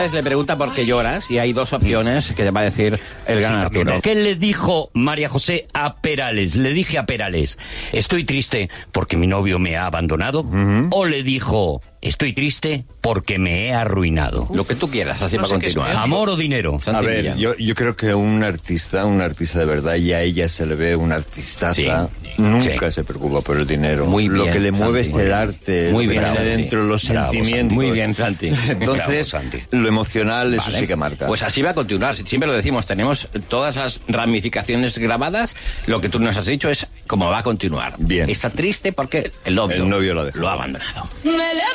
Perales le pregunta por qué lloras y hay dos opciones que te va a decir el gran Arturo. ¿Qué le dijo María José a Perales? Le dije a Perales, estoy triste porque mi novio me ha abandonado. O le dijo, estoy triste porque me he arruinado. Lo que tú quieras, así para continuar. ¿Amor o dinero? A ver, yo creo que un artista de verdad, y a ella se le ve una artistaza, nunca se preocupa por el dinero. Muy bien, lo que le mueve Santi, es el arte, muy lo que bien, tiene Santi. dentro, los Bravo, sentimientos. Muy bien, Santi. Entonces, Bravo, Santi. lo emocional, eso Vale. sí que marca. Pues así va a continuar. Siempre lo decimos, tenemos todas las ramificaciones grabadas. Lo que tú nos has dicho es cómo va a continuar. Bien. Está triste porque el novio El novio lo ha dejado. lo ha abandonado. Me